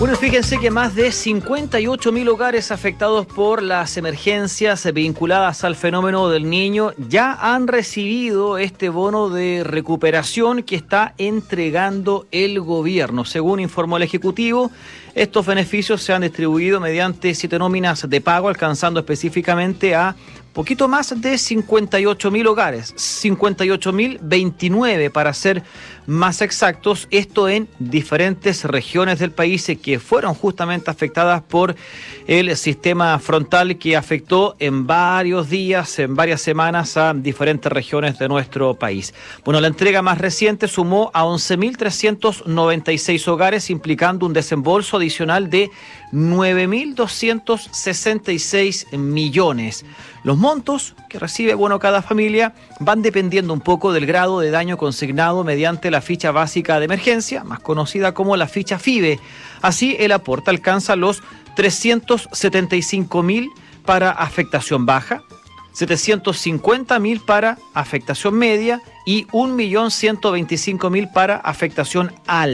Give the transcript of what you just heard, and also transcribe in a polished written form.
Bueno, fíjense que más de 58.000 hogares afectados por las emergencias vinculadas al fenómeno del Niño ya han recibido este bono de recuperación que está entregando el gobierno. Según informó el Ejecutivo, estos beneficios se han distribuido mediante 7 nóminas de pago, alcanzando específicamente a poquito más de 58.000 hogares, 58.029 para ser más exactos, esto en diferentes regiones del país que fueron justamente afectadas por el sistema frontal que afectó en varios días, en varias semanas a diferentes regiones de nuestro país. Bueno, la entrega más reciente sumó a 11.396 hogares, implicando un desembolso adicional de 9.266 millones. Los montos que recibe cada familia van dependiendo un poco del grado de daño consignado mediante la ficha básica de emergencia, más conocida como la ficha FIBE. Así, el aporte alcanza los 375.000 para afectación baja, 750.000 para afectación media y 1.125.000 para afectación alta.